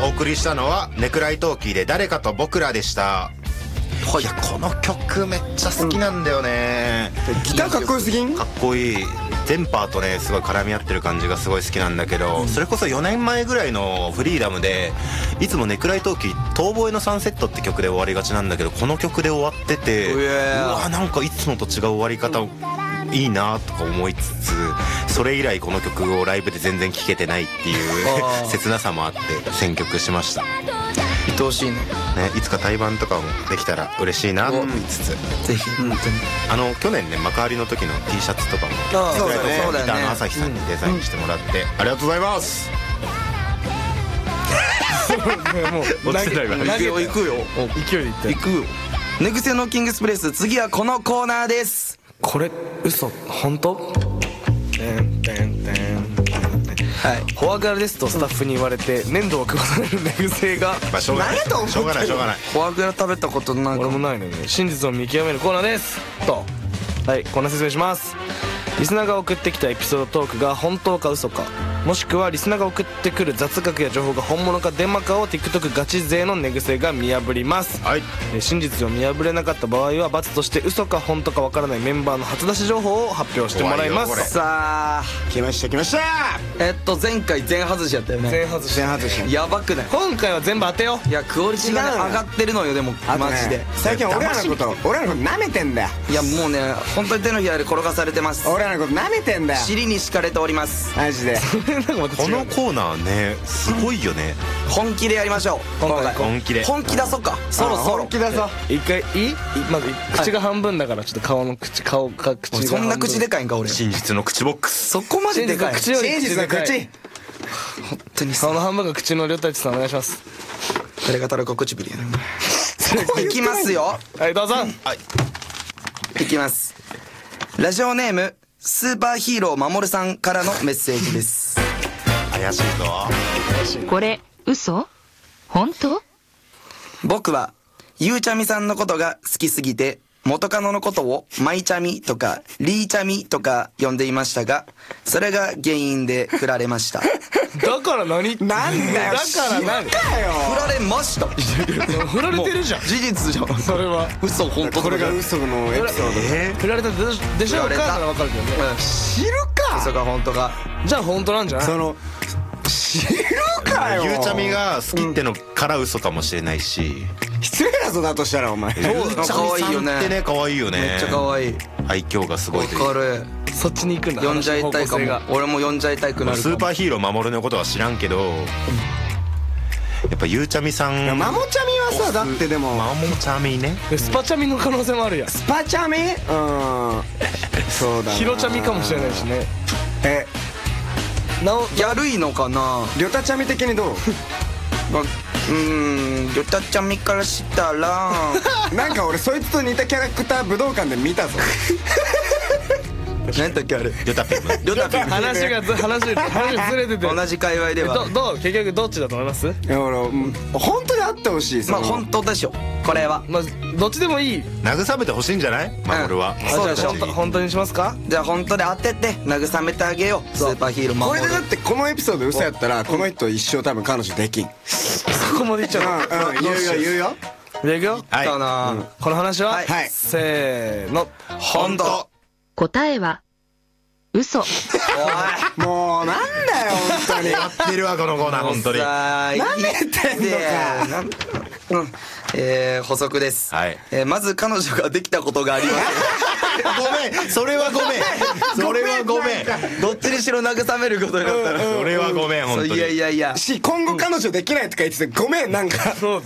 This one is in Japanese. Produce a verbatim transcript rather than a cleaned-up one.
お送りしたのはネクライトーキーで誰かと僕らでした。いやこの曲めっちゃ好きなんだよね、 うん、ギターかっこよすぎん？ かっこいい。全パーとねすごい絡み合ってる感じがすごい好きなんだけど、うん、それこそよねんまえぐらいのフリーダムでいつもネクライトーキー遠吠えのサンセットって曲で終わりがちなんだけど、この曲で終わってて、うわなんかいつもと違う終わり方いいなとか思いつつ、それ以来この曲をライブで全然聴けてないっていう切なさもあって選曲しました。 愛おしいね。 ね、いつか対バンとかもできたら嬉しいなと思いつつ、 ぜひ本当にあの去年ね幕張の時の T シャツとかもそうだね、 ギターの朝日さんにデザインしてもらって、ありがとうございます。 もう落ちてないわ。 行くよ行くよ勢いでいって行くよ。寝癖のキングスプレス、次はこのコーナーです。 これ嘘本当？てんてんてん。はい、フォアグラですとスタッフに言われて粘土を配られる寝癖が、 まあしょうがないしょうがないしょうがない。 フォアグラ食べたことなんか俺もないのに真実を見極めるコーナーですと。はい、こんな説明します。リスナーが送ってきたエピソードトークが本当か嘘か、もしくはリスナーが送ってくる雑学や情報が本物かデマかを TikTok ガチ勢の寝癖が見破ります、はい、真実を見破れなかった場合は罰として嘘か本当かわからないメンバーの初出し情報を発表してもらいます。 さあ来ました来ました。 えっと前回全外しやったよね。 全外し全外しやばくない？ 今回は全部当てよう。 いやクオリティが、ね、上がってるのよ。でもマジで最近俺らのこと俺らのこと舐めてんだよ。 いやもうね本当に手のひらで転がされてます。 俺らのこと舐めてんだよ。 尻に敷かれておりますマジで。 このコーナーねすごいよね。 本気でやりましょう今回。 本気で本気出そうか。そろそろ本気出そう。一回いい？まず口が半分だからちょっと顔の口顔か口がそんな口でかいんか俺。 真実の口ボックス。 そこまででかい。 真実の口。 本当に顔の半分が口のりょうたちさんお願いします。 誰がたらこ唇やねん。いきますよ。 はいどうぞ。はいいきます。ラジオネームスーパーヒーローまもるさんからのメッセージです。 怪しいぞ。 これ嘘？本当？ 僕はゆうちゃみさんのことが好きすぎて元カノのことをまいちゃみとかりーちゃみとか呼んでいましたが、それが原因で振られました。 だから何？なんだよ。だから何？ 振られました。 振られてるじゃん。 事実じゃん。 それは嘘本当。 これが嘘のエピソード。振られたでしょうかならわかるけどね。知るか。 嘘か本当か。 じゃあ本当なんじゃない？その知るかよ。 ゆうちゃみが好きってのから嘘かもしれないし。 失礼だぞだとしたらお前。 ゆうちゃみさんってね可愛いよね。 めっちゃ可愛い。 愛嬌がすごいという。 わかる。 そっちに行くんだ。 呼んじゃいたいかも。俺も呼んじゃいたくなるかも。 スーパーヒーローまもるのことは知らんけど、やっぱゆうちゃみさん。 まもちゃみはさだってでもまもちゃみね。 スパチャミの可能性もあるやん。スパチャミ？うん。そうだな。ヒロチャミかもしれないしね。え。 なおやるいのかな。 りょたちゃみ的にどう？ うーん、りょたちゃみからしたらなんか俺そいつと似たキャラクター武道館で見たぞ。 何だっけあれ。 りょたぴむ。 りょたぴむ。 話がず話話ずれてて。 同じ界隈では。 どどう結局どっちだと思います？いや俺本当にあってほしい。 まあ本当でしょこれは。 まあどっちでもいい。 慰めてほしいんじゃない？まもるは。 そうでしょ。本当にしますか？ じゃあ本当で当てて慰めてあげよう。スーパーヒーローまもる。 これでだってこのエピソード嘘やったらこの人一生多分彼女できん。そこまで言っちゃう。言うよ言うよ。言うよ。 はい。 この話はせーの本当。 答えは嘘。おいもうなんだよ本当に。 やってるわこのコーナー本当に。 なめてんのか。 うん。えー、補足です。 はい。 えー、まず彼女ができたことがありません。ごめん。それはごめん。それはごめん。 どっちにしろ慰めることになったら。 それはごめん本当に。 いやいやいや。 し今後彼女できないとか言っててごめんなんか。